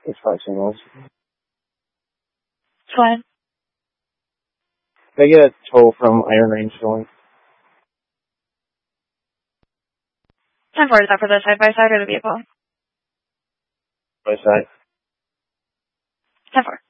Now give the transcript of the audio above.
It's 5 singles. Fine. Can I get a tow from Iron Range going? 10-4, is that for the side-by-side or the vehicle? By side. 10-4.